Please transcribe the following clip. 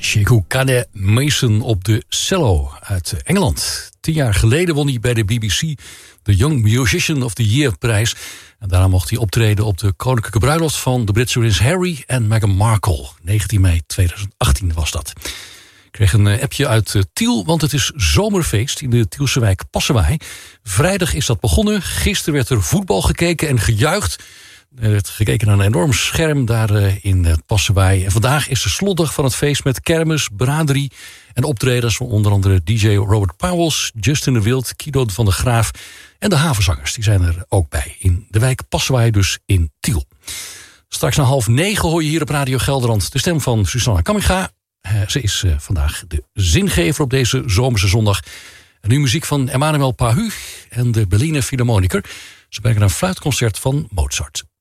Sheku Kane Mason op de cello uit Engeland. 10 jaar geleden won hij bij de BBC de Young Musician of the Year prijs. En daarna mocht hij optreden op de koninklijke bruiloft van de Britse prins Harry en Meghan Markle. 19 mei 2018 was dat. Ik kreeg een appje uit Tiel, want het is zomerfeest in de Tielse wijk Passewaaij. Vrijdag is dat begonnen. Gisteren werd er voetbal gekeken en gejuicht. Er werd gekeken naar een enorm scherm daar in Passewaaij. En vandaag is de slotdag van het feest met kermis, braderie en optredens van onder andere DJ Robert Pauwels, Justin de Wild, Kido van der Graaf en de havenzangers. Die zijn er ook bij in de wijk Passewaaij, dus in Tiel. Straks na 8:30 hoor je hier op Radio Gelderland de stem van Susanna Kamminga. Ze is vandaag de zingever op deze zomerse zondag. En nu muziek van Emmanuel Pahu en de Berliner Philharmoniker. Ze brengen een fluitconcert van Mozart.